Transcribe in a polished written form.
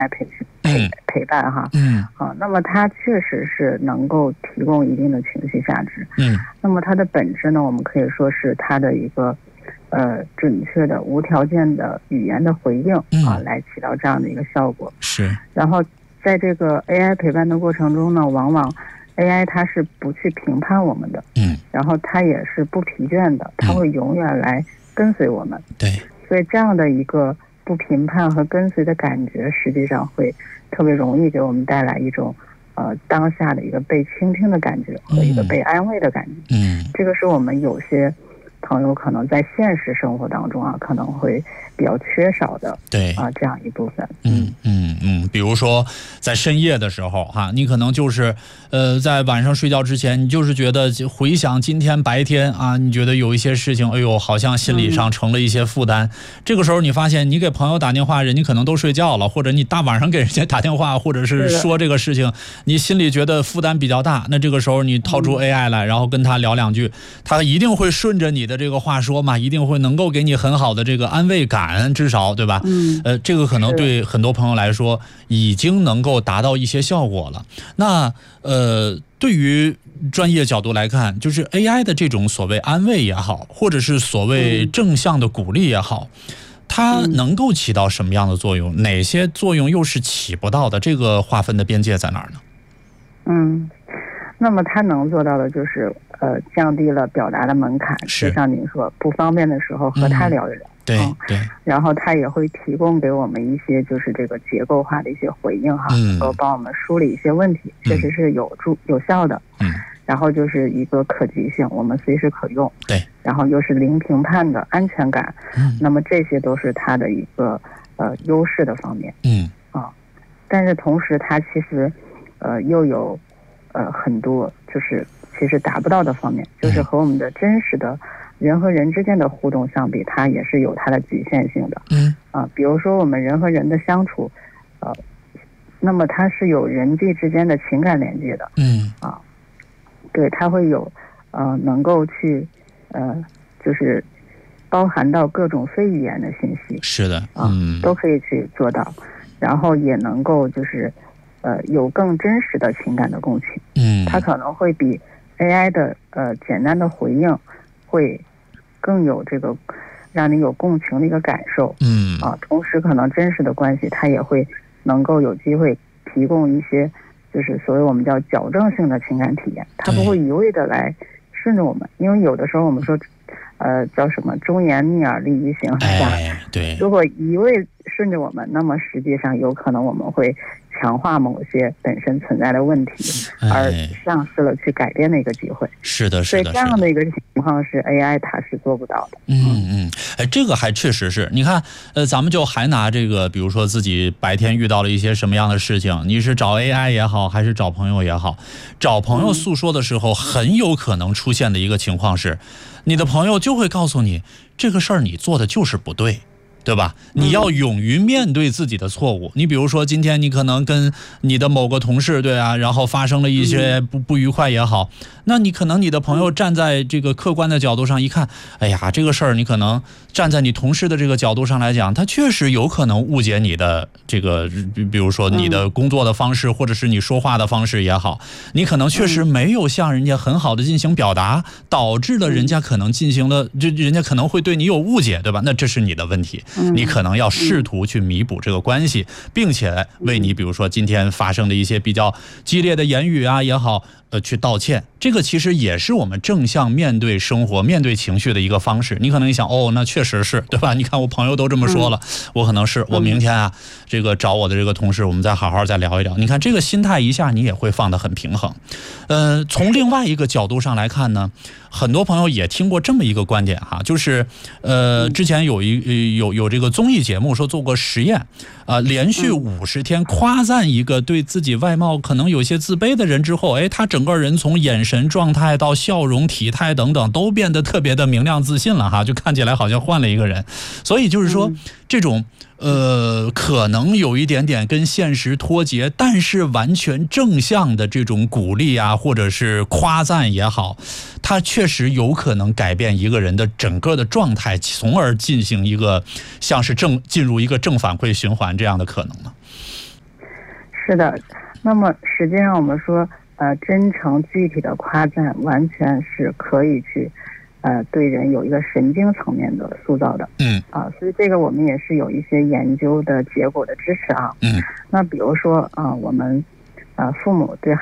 陪伴哈。那么它确实是能够提供一定的情绪价值。那么它的本质呢，我们可以说是它的一个准确的无条件的语言的回应来起到这样的一个效果。 是。 然后在这个 AI 陪伴的过程中呢，往往 AI 它是不去评判我们的，然后它也是不疲倦的，它会永远来跟随我们。 对。 所以这样的一个不评判和跟随的感觉，实际上会特别容易给我们带来一种当下的一个被倾听的感觉和一个被安慰的感觉。这个是我们有些朋友可能在现实生活当中可能会比较缺少的， 对这样一部分。 比如说在深夜的时候你可能就是在晚上睡觉之前，你就是觉得回想今天白天你觉得有一些事情，哎呦，好像心理上成了一些负担。这个时候你发现你给朋友打电话，人家可能都睡觉了，或者你大晚上给人家打电话，或者是说这个事情，你心里觉得负担比较大，那这个时候你掏出 AI 来，然后跟他聊两句，他一定会顺着你的这个话说嘛，一定会能够给你很好的这个安慰感，至少对吧？这个可能对很多朋友来说已经能够达到一些效果了。那对于专业角度来看，就是 AI 的这种所谓安慰也好，或者是所谓正向的鼓励也好，它能够起到什么样的作用？哪些作用又是起不到的？这个划分的边界在哪儿呢？ 那么它能做到的就是降低了表达的门槛，就像您说，不方便的时候和他聊一聊。 对。 然后他也会提供给我们一些就是这个结构化的一些回应能够帮我们梳理一些问题，确实是有效的。然后就是一个可及性，我们随时可用。 对。然后又是零评判的安全感。那么这些都是它的一个优势的方面。但是同时它其实又有很多就是其实达不到的方面，就是和我们的真实的人和人之间的互动相比，它也是有它的局限性的。比如说我们人和人的相处，那么它是有人际之间的情感连接的。对，它会有能够去就是包含到各种非语言的信息。 是的。 都可以去做到，然后也能够就是有更真实的情感的共情。它可能会比 AI 的简单的回应会更有这个让你有共情的一个感受。同时可能真实的关系它也会能够有机会提供一些就是所谓我们叫矫正性的情感体验，它不会一味的来顺着我们，因为有的时候我们说叫什么忠言逆耳利于行还下。 对。 如果一味顺着我们，那么实际上有可能我们会强化某些本身存在的问题，而丧失了去改变的一个机会。 是的。 所以这样的一个情况是 AI 它是做不到的。 这个还确实是。你看咱们就还拿这个比如说自己白天遇到了一些什么样的事情，你是找 AI 也好，还是找朋友也好，找朋友诉说的时候，很有可能出现的一个情况是，你的朋友就会告诉你，这个事儿你做的就是不对，对吧？你要勇于面对自己的错误。你比如说今天你可能跟你的某个同事然后发生了一些不愉快也好，那你可能你的朋友站在这个客观的角度上一看，哎呀，这个事儿你可能站在你同事的这个角度上来讲，他确实有可能误解你的这个比如说你的工作的方式，或者是你说话的方式也好，你可能确实没有向人家很好的进行表达，导致了人家可能进行了人家可能会对你有误解，对吧？那这是你的问题，你可能要试图去弥补这个关系，并且为你比如说今天发生的一些比较激烈的言语也好去道歉。这个其实也是我们正向面对生活面对情绪的一个方式。你可能一想，那确实是，对吧？你看我朋友都这么说了，我可能是我明天这个找我的这个同事，我们再好好再聊一聊。你看这个心态一下你也会放得很平衡。从另外一个角度上来看呢，很多朋友也听过这么一个观点就是之前有这个综艺节目说做过实验连续50天夸赞一个对自己外貌可能有些自卑的人之后，他整个人从眼神状态到笑容体态等等都变得特别的明亮自信了就看起来好像换了一个人。所以就是说这种可能有一点点跟现实脱节，但是完全正向的这种鼓励或者是夸赞也好，它确实有可能改变一个人的整个的状态，从而进行一个像是进入一个正反馈循环这样的可能呢。 是的，那么实际上我们说，真诚具体的夸赞，完全是可以去，对人有一个神经层面的塑造的。所以这个我们也是有一些研究的结果的支持啊。那比如说我们父母对